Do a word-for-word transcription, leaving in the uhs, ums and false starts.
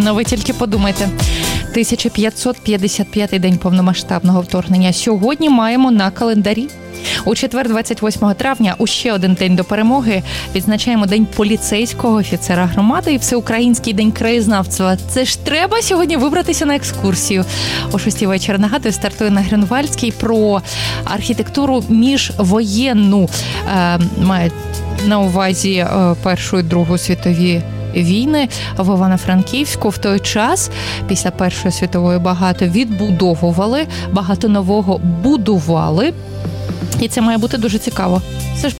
Ви тільки подумайте. тисяча п'ятсот п'ятдесят п'ятий день повномасштабного вторгнення сьогодні маємо на календарі. У четвер, двадцять восьмого травня, у ще один день до перемоги, відзначаємо День поліцейського офіцера громади і Всеукраїнський день краєзнавства. Це ж треба сьогодні вибратися на екскурсію. О шостій вечора, нагадую, стартує на Грюнвальдській про архітектуру міжвоєнну. Е, має на увазі е, Першу і Другу світові війни в Івано-Франківську. В той час, після Першої світової, багато відбудовували, багато нового будували. І це має бути дуже цікаво. Це ж